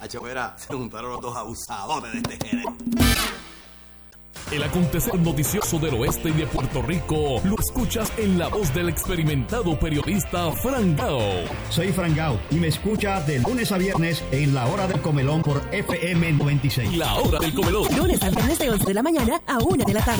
Se juntaron los dos abusadores de este género. El acontecer noticioso del oeste y de Puerto Rico lo escuchas en la voz del experimentado periodista Frangao. Soy Frangao y me escucha de lunes a viernes en La Hora del Comelón por FM 96. La Hora del Comelón. Lunes a viernes de 11 de la mañana a 1 de la tarde.